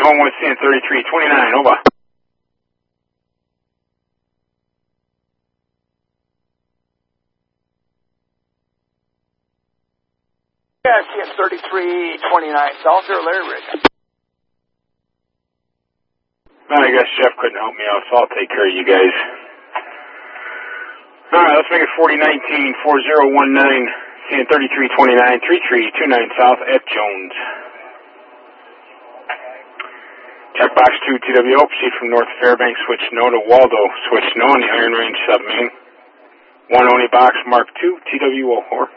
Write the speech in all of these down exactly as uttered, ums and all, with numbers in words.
home with C N thirty-three twenty-nine, over. Yeah, C N thirty-three twenty-nine South there, Larry Rig. Well, I guess Jeff couldn't help me out, so I'll take care of you guys. Alright, let's make it forty nineteen, four zero one nine, C N thirty-three twenty-nine, three three two nine South at Jones. Checkbox two, T W O, proceed from North Fairbanks, switch no to Waldo, switch no on the Iron Range submain. One only box, mark two, T W O, over.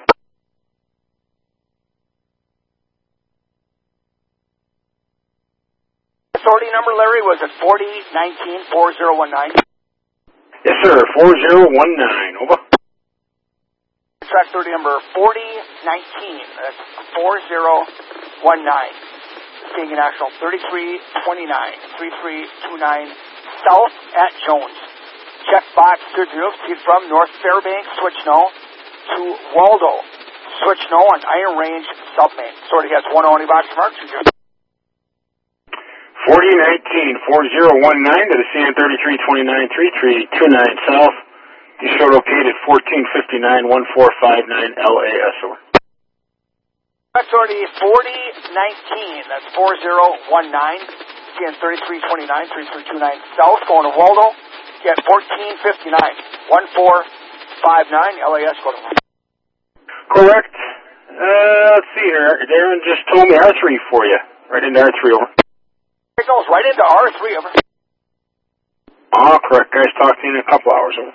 Authority number, Larry, was it forty nineteen, four zero one nine? Yes, sir, four zero one nine, over. Track thirty number forty nineteen, that's four zero one nine. Seeing an actual thirty-three twenty-nine, three three two nine South at Jones. Check box two zero, proceed from North Fairbanks, switch no, to Waldo. Switch no on Iron Range submain. Sorry, has one only box mark, two zero. forty nineteen, four zero one nine to the C N thirty-three twenty-nine, three three two nine South. You showed located fourteen fifty-nine, one four five nine L A S, over. Authority forty nineteen, that's four zero one nine, C N thirty-three twenty-nine, three three two nine South, going to Waldo, get fourteen fifty-nine, one four five nine L A S, go to Waldo. Correct. Uh, let's see here. Darren just told me R three for you. Right into R three, over. It goes right into R three, over. Oh, correct. Guys, talk to you in a couple hours, over.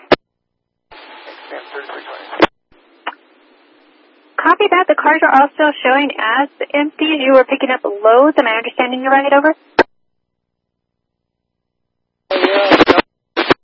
Copy that. The cars are also showing as empty. You were picking up loads. Am I understanding you right, over?